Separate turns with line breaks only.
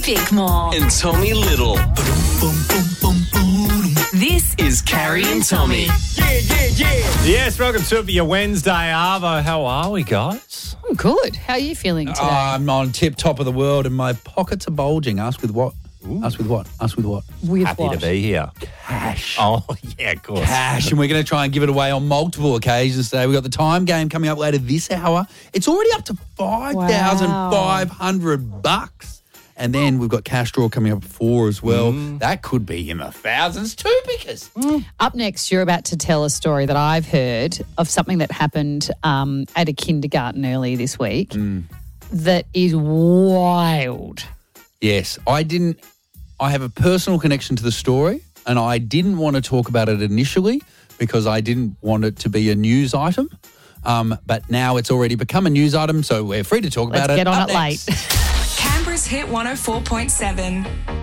Bickmore.
And Tommy Little. This is Carrie and Tommy.
Yes, welcome to your Wednesday, Arvo. How are we, guys?
I'm good. How are you feeling today?
I'm on tip top of the world and my pockets are bulging. Ask with what? Ask with what?
With
Happy
what?
to be here.
Cash.
Oh, yeah, of course.
Cash. And we're going to try and give it away on multiple occasions today. We've got the time game coming up later this hour. It's already up to $5,500. And then we've got cash draw coming up at 4 as well. That could be in the thousands too, because
Up next, you're about to tell a story that I've heard of something that happened at a kindergarten earlier this week that is wild.
yes, I have a personal connection to the story and I didn't want to talk about it initially because I didn't want it to be a news item. But now it's already become a news item, so we're free to talk about it.
Let's get on
Up
it
next.
late.
Canberra's Hit 104.7.